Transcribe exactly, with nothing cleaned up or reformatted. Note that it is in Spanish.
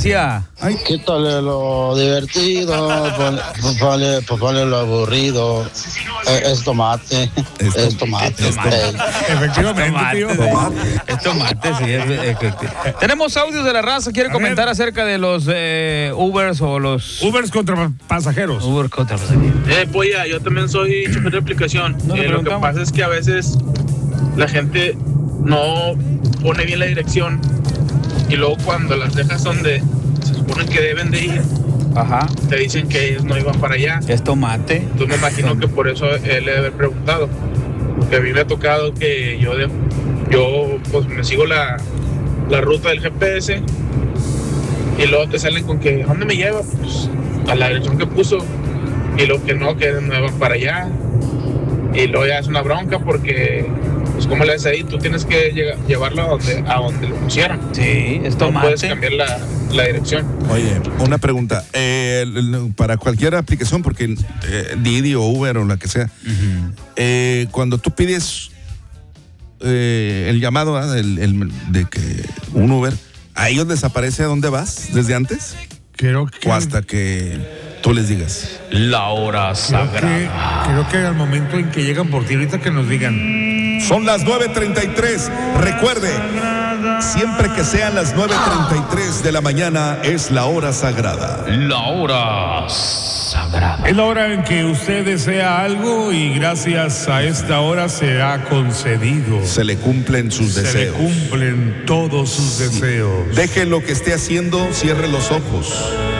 decía? Ay. Quítale lo divertido, ponle, ponle, ponle lo aburrido. Eh, es tomate, es, es tomate. Es tomate. Es, Efectivamente, tío. Es tomate, es tomate, sí. Es, es, es, tenemos audios de la raza. ¿Quiere A comentar ver. acerca de los eh, Ubers o los... Ubers contra pasajeros. Uber contra pasajeros? Eh, pues ya, yo también soy chofer de aplicación. No le Eh, lo que preguntamos. pasa es que a veces la gente no pone bien la dirección y luego cuando las dejas donde se supone que deben de ir, Ajá. te dicen que ellos no iban para allá. Es tomate. Entonces me imagino que por eso él debe haber preguntado. Porque a mí me ha tocado que yo, de, yo pues me sigo la, la ruta del G P S y luego te salen con que, ¿a dónde me lleva? Pues a la dirección que puso. Y luego que no, que no van para allá. Y luego ya es una bronca porque, pues como le haces ahí, tú tienes que llegar, llevarlo a donde, a donde lo pusieron. Sí, es No tomate. puedes cambiar la, la dirección. Oye, una pregunta. Eh, el- para cualquier aplicación, porque eh, Didi o Uber o la que sea, Uh-huh. eh, cuando tú pides eh, el llamado ¿ah? el, el- de que un Uber, ¿a ellos les aparece a dónde vas desde antes? Creo que. O hasta que tú les digas. La hora Creo que, sagrada. creo que al momento en que llegan por ti, ahorita que nos digan. Son las nueve treinta y tres. Recuerde, siempre que sean las nueve treinta y tres de la mañana es la hora sagrada. La hora sagrada. Es la hora en que usted desea algo y gracias a esta hora se ha concedido. Se le cumplen sus Se le deseos. cumplen todos sus deseos. Deje lo que esté haciendo, cierre los ojos.